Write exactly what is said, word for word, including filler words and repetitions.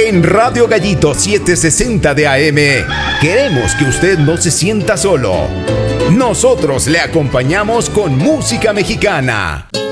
En Radio Gallito setecientos sesenta de A M, queremos que usted no se sienta solo. Nosotros le acompañamos con música mexicana.